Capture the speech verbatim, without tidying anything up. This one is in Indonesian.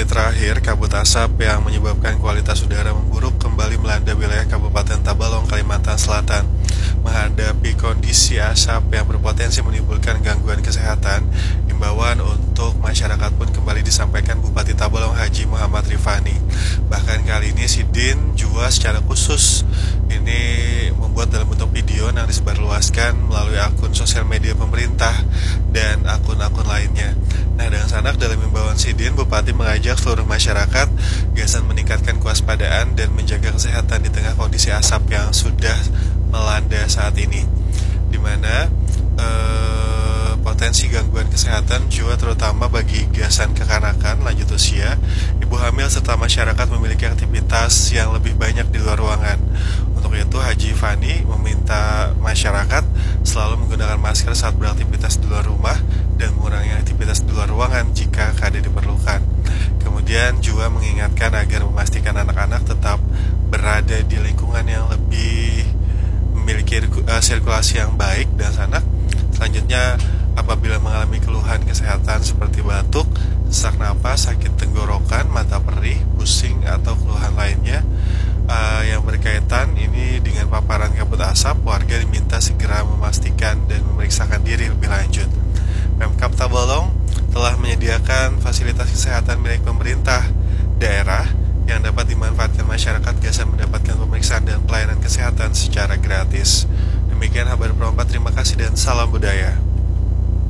hari terakhir, kabut asap yang menyebabkan kualitas udara memburuk kembali melanda wilayah Kabupaten Tabalong, Kalimantan Selatan. Menghadapi kondisi asap yang berpotensi menimbulkan gangguan kesehatan, imbauan untuk masyarakat pun kembali disampaikan Bupati Tabalong Haji Muhammad Rifani. Bahkan kali ini Sidin juga secara khusus ini membuat dalam bentuk video yang disebarluaskan melalui akun sosial media pemerintah dan akun-akun lainnya. Nah, dengan sanak dalam imbauan Sidin, Bupati mengajak seluruh masyarakat gasan meningkatkan kewaspadaan dan menjaga kesehatan di tengah kondisi asap yang sudah melanda saat ini, di mana eh, potensi gangguan kesehatan juga terutama bagi gasan kekanakan, lanjut usia, ibu hamil serta masyarakat memiliki aktivitas yang lebih banyak di luar ruangan. Untuk itu, Haji Fani meminta masyarakat selalu menggunakan masker saat beraktivitas di luar rumah dan mengurangi aktivitas di luar ruangan jika keadaan diperlukan. Kemudian juga mengingatkan agar memastikan anak-anak tetap berada di lingkungan yang lebih memiliki uh, sirkulasi yang baik dan sanak. Selanjutnya, apabila mengalami keluhan kesehatan seperti batuk, sesak napas, sakit tenggorokan, mata perih, pusing, atau keluhan lainnya uh, yang berkaitan ini dengan paparan kabut asap, warga diminta segera memastikan dan memeriksakan diri lebih lanjut. Pemkab Tabalong telah menyediakan fasilitas kesehatan milik pemerintah daerah yang dapat dimanfaatkan masyarakat gasan mendapatkan pemeriksaan dan pelayanan kesehatan secara gratis. Demikian kabar Pro empat, terima kasih dan salam budaya.